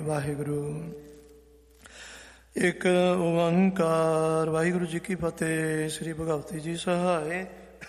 ਵਾਹਿਗੁਰੂ। ਇੱਕ ਓੰਕਾਰ। ਵਾਹਿਗੁਰੂ ਜੀ ਕੀ ਫਤਿਹ। ਸ੍ਰੀ ਭਗਵਤੀ ਜੀ ਸਹਾਏ।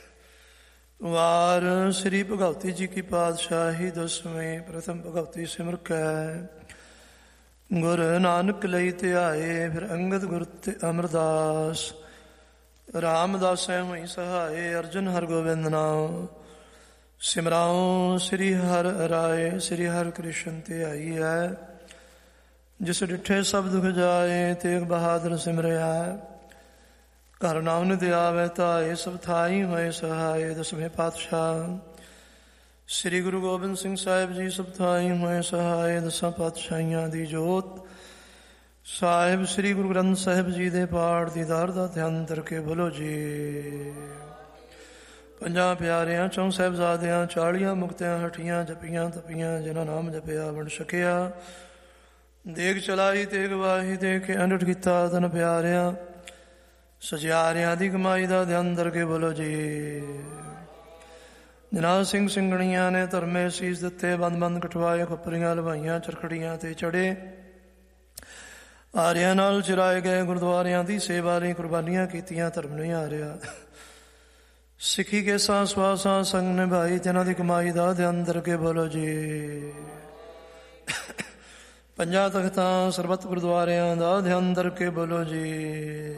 ਵਾਰ ਸ੍ਰੀ ਭਗਵਤੀ ਜੀ ਕੀ ਪਾਤਸ਼ਾਹੀ ਦਸਵੇਂ। ਪ੍ਰਥਮ ਭਗਵਤੀ ਸਿਮਰ ਕੈ ਗੁਰ ਨਾਨਕ ਲਈ ਧਿਆਏ। ਫਿਰ ਅੰਗਦ ਗੁਰ ਤੇ ਅਮਰਦਾਸ। ਰਾਮਦਾਸੈ ਹੋਈ ਸਹਾਏ। ਅਰਜਨ ਹਰਗੋਬਿੰਦ ਨਾਮ ਸਿਮਰਾਉ। ਸ੍ਰੀ ਹਰਿ ਰਾਏ ਸ੍ਰੀ ਹਰਿ ਕ੍ਰਿਸ਼ਨ ਧਿਆਈ ਹੈ। ਜਿਸ ਡਿਠੇ ਸਭ ਦੁਖ ਜਾਏ। ਤੇਗ ਬਹਾਦਰ ਸਿਮਰਿਆ। ਘਰ ਨਾਮ ਨਿਤ ਆਵੈ ਧਾਏ। ਸਭ ਥਾਈ ਹੋਏ ਸਹਾਏ। ਦਸਵੇਂ ਪਾਤਸ਼ਾਹ ਸ੍ਰੀ ਗੁਰੂ ਗੋਬਿੰਦ ਸਿੰਘ ਸਾਹਿਬ ਜੀ ਸਭ ਥਾਈ ਹੋਏ ਸਹਾਏ। ਦਸਾਂ ਪਾਤਸ਼ਾਹੀਆਂ ਦੀ ਜੋਤ ਸਾਹਿਬ ਸ੍ਰੀ ਗੁਰੂ ਗ੍ਰੰਥ ਸਾਹਿਬ ਜੀ ਦੇ ਪਾਠ ਦੀਦਾਰ ਦਾ ਧਿਆਨ ਕਰਕੇ ਬੋਲੋ ਜੀ। ਪੰਜਾਂ ਪਿਆਰਿਆਂ ਚੌਂ ਸਾਹਿਬਜ਼ਾਦਿਆਂ 40 ਮੁਕਤਿਆਂ ਹਠੀਆਂ ਜਪੀਆਂ ਤਪੀਆਂ। ਜਿਨ੍ਹਾਂ ਨਾਮ ਜਪਿਆ ਵੰਡ ਛਕਿਆ। ਦੇਗ ਚਲਾਈ ਤੇਗ ਵਾਹੀ ਦੇ ਕੇ ਅੰਡਟ ਕੀਤਾ ਤਨ ਪਿਆਰਿਆਂ। ਸਜਿਆਰਿਆਂ ਦੀ ਕਮਾਈ ਦਾ ਧਿਆਨ ਕਰਕੇ ਬੋਲੋ ਜੀ। ਜਿਨ੍ਹਾਂ ਸਿੰਘ ਸਿੰਘਣੀਆਂ ਨੇ ਧਰਮੇ ਸੀਸ ਦਿੱਤੇ। ਬੰਦ ਬੰਦ ਕਟਵਾਏ ਖੱਪਰੀਆਂ ਲਵਾਈਆਂ ਚਰਖੜੀਆਂ ਤੇ ਚੜੇ। ਆਰਿਆਂ ਨਾਲ ਚਿਰਾਏ ਗਏ ਗੁਰਦੁਆਰਿਆਂ ਦੀ ਸੇਵਾ ਲਈ ਕੁਰਬਾਨੀਆਂ ਕੀਤੀਆਂ। ਧਰਮ ਨਹੀਂ ਆ ਰਿਹਾ ਸਿੱਖੀ ਕੇ ਸਾਂ ਸਵਾਸਾਂ ਸੰਗ ਨਿਭਾਈ। ਜਿਨ੍ਹਾਂ ਦੀ ਕਮਾਈ ਦਾ ਧਿਆਨ ਕਰਕੇ ਬੋਲੋ ਜੀ। ਪੰਜਾਂ ਤਖਤਾਂ ਸਰਬੱਤ ਗੁਰਦੁਆਰਿਆਂ ਦਾ ਧਿਆਨ ਕਰਕੇ ਬੋਲੋ ਜੀ।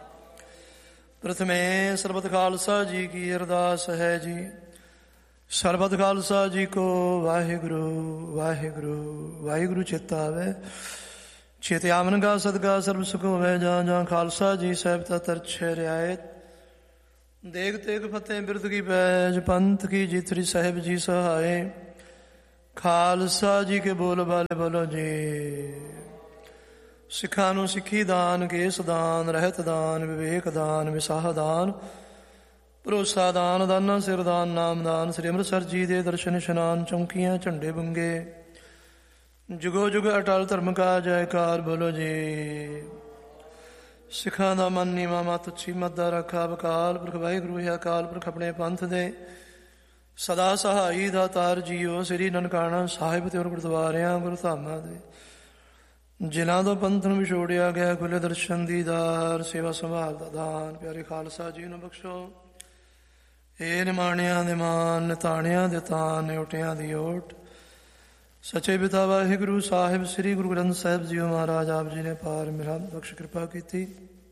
ਪ੍ਰਥਮੇ ਸਰਬੱਤ ਖਾਲਸਾ ਜੀ ਕੀ ਅਰਦਾਸ ਹੈ ਜੀ। ਸਰਬੱਤ ਖਾਲਸਾ ਜੀ ਕੋ ਵਾਹਿਗੁਰੂ ਵਾਹਿਗੁਰੂ ਵਾਹਿਗੁਰੂ ਚੇਤਾ ਆਵੇ। ਚੇਤੇ ਆਵਨ ਗਾ ਸਦਗਾ ਸਰਬ ਸੁਖ ਹੋਵੇ। ਜਾਂ ਜਾਂ ਖਾਲਸਾ ਜੀ ਸਾਹਿਬ ਤਾ ਤਰਛੇ ਰਿਆਇਤ। ਦੇਗ ਤੇਗ ਫਤਿਹ ਬਿਰਦ ਕੀ ਪੈਜ। ਪੰਥ ਕੀ ਜੀਤਰੀ ਸਾਹਿਬ ਜੀ ਸਹਾਏ। ਖਾਲਸਾ ਜੀ ਕੇ ਬੋਲ ਬਾਲੇ ਬੋਲੋ ਜੀ। ਸਿੱਖਾਂ ਨੂੰ ਸਿੱਖੀ ਦਾਨ ਕੇਸ ਦਾਨ ਰਹਿਤ ਦਾਨ ਵਿਵੇਕ ਦਾਨ ਵਿਸਾਹ ਦਾਨ ਭਰੋਸਾ ਦਾਨ ਦਾਨਾ ਸਿਰ ਦਾਨ ਨਾਮ ਦਾਨ। ਸ੍ਰੀ ਅੰਮ੍ਰਿਤਸਰ ਜੀ ਦੇ ਦਰਸ਼ਨ ਇਸ਼ਨਾਨ ਚੌਂਕੀਆਂ ਝੰਡੇ ਬੰਗੇ। ਜੁਗੋ ਜੁਗ ਅਟਲ ਧਰਮ ਕਾ ਜੈਕਾਰ ਬੋਲੋ ਜੀ। ਸਿੱਖਾਂ ਦਾ ਮਨ ਨੀਵਾਂ ਮਤ ਉੱਚੀ ਮਤ ਦਾ ਰੱਖਾ। ਬਕਾਲ ਪੁਰਖ ਵਾਹਿਗੁਰੂ ਹੈ ਅਕਾਲ ਪੁਰਖ ਆਪਣੇ ਪੰਥ ਦੇ ਸਦਾ ਸਹਾਈ ਦਾ ਤਾਰ ਜੀਓ। ਸ੍ਰੀ ਨਨਕਾਣਾ ਸਾਹਿਬ ਤੇ ਗੁਰਦੁਆਰਿਆਂ ਗੁਰੂ ਧਾਮਾਂ ਦੇ ਜਿਨ੍ਹਾਂ ਤੋਂ ਪੰਥ ਨੂੰ ਵਿਛੋੜਿਆ ਗਿਆ। ਖੁੱਲੇ ਦਰਸ਼ਨ ਦੀਦਾਰ ਸੇਵਾ ਸੰਭਾਲ ਦਾ ਦਾਨ ਪਿਆਰੇ ਖਾਲਸਾ ਜੀ ਨੂੰ ਬਖਸ਼ੋ। ਇਹ ਨਿਮਾਣਿਆਂ ਦੇ ਮਾਨ ਨਿਤਾਣਿਆਂ ਦੇ ਤਾਨ ਨਿਉਟਿਆਂ ਦੀ ਓਟ। ਸੱਚੇ ਪਿਤਾ ਵਾਹਿਗੁਰੂ ਸਾਹਿਬ ਸ੍ਰੀ ਗੁਰੂ ਗ੍ਰੰਥ ਸਾਹਿਬ ਜੀ ਮਹਾਰਾਜ ਆਪ ਜੀ ਨੇ ਪਾਰ ਮਿਹਰ ਬਖਸ਼ ਕਿਰਪਾ ਕੀਤੀ।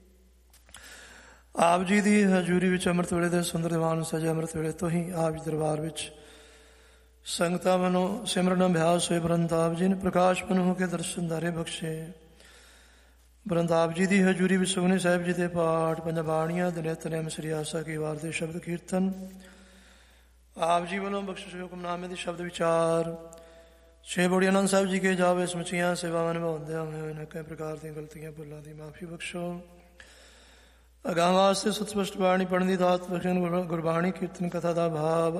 ਆਪ ਜੀ ਦੀ ਹਜ਼ੂਰੀ ਵਿੱਚ ਅੰਮ੍ਰਿਤ ਵੇਲੇ ਦੇ ਸੁੰਦਰ ਦੀਵਾਨ ਸਜੇ। ਅੰਮ੍ਰਿਤ ਵੇਲੇ ਤੋਂ ਹੀ ਆਪ ਜੀ ਦਰਬਾਰ ਵਿੱਚ ਸੰਗਤਾਂ ਵੱਲੋਂ ਸਿਮਰਨ ਅਭਿਆਸ ਹੋਏ। ਬ੍ਰਹਮਤਾਬ ਜੀ ਨੇ ਪ੍ਰਕਾਸ਼ ਮਨ ਹੋ ਕੇ ਦਰਸ਼ਨ ਦਾਰੇ ਬਖਸ਼ੇ। ਬ੍ਰਹਮਤਾਬ ਜੀ ਦੀ ਹਜ਼ੂਰੀ ਵਿੱਚ ਸੁਖਮਨੀ ਸਾਹਿਬ ਜੀ ਦੇ ਪਾਠ ਪੰਜਾਂ ਬਾਣੀਆਂ ਦੇ ਨਿਤਨੇਮ ਸ੍ਰੀ ਆਸਾ ਕੀ ਵਾਰ ਦੇ ਸ਼ਬਦ ਕੀਰਤਨ ਆਪ ਜੀ ਵੱਲੋਂ ਬਖਸ਼ਿਸ਼ ਹੁਕਮਨਾਮੇ ਦੇ ਸ਼ਬਦ ਵਿਚਾਰ। ਛੇ ਬੋੜੀ ਆਨੰਦ ਸਾਹਿਬ ਜੀ ਕੇ ਜਾਵੇ ਸਮੁੱਚੀਆਂ ਸੇਵਾਵਾਂ ਨਿਭਾਉਂਦਿਆਂ ਹੋਏ ਕਈ ਪ੍ਰਕਾਰ ਦੀਆਂ ਗਲਤੀਆਂ ਭੁੱਲਾਂ ਦੀ ਮਾਫੀ ਬਖਸ਼ੋ। ਅਗਾਂਹ ਵਾਸਤੇ ਸਤਿਸਪਸ਼ਟ ਬਾਣੀ ਪੜ੍ਹਨ ਦੀ ਦਾਤ ਬਖਸ਼ਣ। ਗੁਰਬਾਣੀ ਕੀਰਤਨ ਕਥਾ ਦਾ ਭਾਵ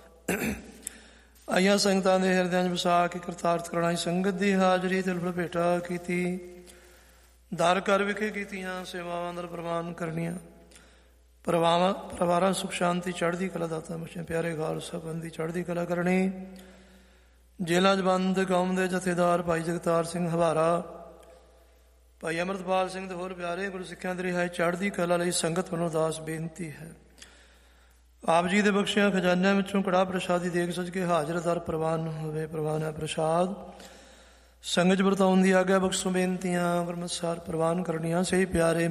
ਆਈਆਂ ਸੰਗਤਾਂ ਦੇ ਹਿਰਦਿਆਂ 'ਚ ਵਸਾ ਕੇ ਕਰਤਾਰਥ ਕਰਨਾ। ਸੰਗਤ ਦੀ ਹਾਜ਼ਰੀ ਤੇ ਭੇਟਾ ਕੀਤੀ। ਦਰ ਘਰ ਵਿਖੇ ਕੀਤੀਆਂ ਸੇਵਾਵਾਂ ਦਾ ਪ੍ਰਵਾਨ ਕਰਨੀਆਂ। ਪਰਿਵਾਰਾਂ ਸੁਖ ਸ਼ਾਂਤੀ ਚੜ੍ਹਦੀ ਕਲਾ ਦਾਤਾ ਬਖਸ਼ੇ। ਪਿਆਰੇ ਖਾਲਸਾ ਪੰਥ ਦੀ ਚੜ੍ਹਦੀ ਕਲਾ ਕਰਨੀ। ਜੇਲ੍ਹਾਂ 'ਚ ਬੰਦ ਕੌਮ ਦੇ ਜਥੇਦਾਰ ਭਾਈ ਜਗਤਾਰ ਸਿੰਘ ਹਵਾਰਾ ਭਾਈ ਅੰਮ੍ਰਿਤਪਾਲ ਸਿੰਘ ਤੇ ਹੋਰ ਪਿਆਰੇ ਗੁਰੂ ਸਿੱਖਾਂ ਦੀ ਰਿਹਾਈ ਚੜ੍ਹਦੀ ਕਲਾ ਲਈ ਸੰਗਤ ਵੱਲੋਂ ਅਰਦਾਸ ਬੇਨਤੀ ਹੈ। ਆਪ ਜੀ ਦੇ ਬਖਸ਼ਿਆਂ ਖਜ਼ਾਨਿਆਂ ਵਿੱਚੋਂ ਕੜਾਹ ਪ੍ਰਸ਼ਾਦੀ ਦੇਗ ਸਜ ਕੇ ਹਾਜ਼ਰ ਦਰ ਪ੍ਰਵਾਨ ਹੋਵੇ। ਪ੍ਰਵਾਨ ਹੈ ਪ੍ਰਸ਼ਾਦ ਸੰਗਤ ਵਰਤਾਉਣ ਦੀ ਆਗਿਆ ਬਖਸ਼ੋ। ਬੇਨਤੀਆਂ ਗੁਰਮਤਿ ਸਾਰ ਪ੍ਰਵਾਨ ਕਰਨੀਆਂ। ਸਹੀ ਪਿਆਰੇ